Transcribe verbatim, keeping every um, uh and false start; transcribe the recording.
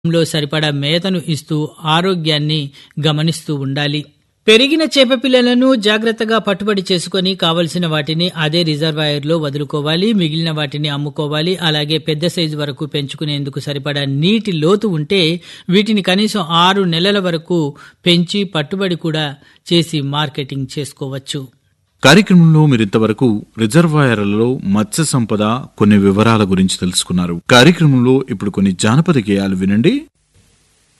లో సరిపడా మేతను ఇస్తూ ఆరోగ్యాన్ని గమనిస్తూ ఉండాలి. పెరిగిన చేప పిల్లలను జాగ్రత్తగా పట్టుబడి చేసుకుని కావలసిన వాటిని అదే రిజర్వాయర్లో వదులుకోవాలి. మిగిలిన వాటిని అమ్ముకోవాలి. అలాగే పెద్ద సైజు వరకు పెంచుకునేందుకు సరిపడా నీటి లోతు ఉంటే వీటిని కనీసం ఆరు నెలల వరకు పెంచి పట్టుబడి కూడా చేసి మార్కెటింగ్ చేసుకోవచ్చు. కార్యక్రమంలో మీరింతవరకు రిజర్వాయర్లలో మత్స్య సంపద కొన్ని వివరాల గురించి తెలుసుకున్నారు. కార్యక్రమంలో ఇప్పుడు కొన్ని జానపద గేయాలు వినండి.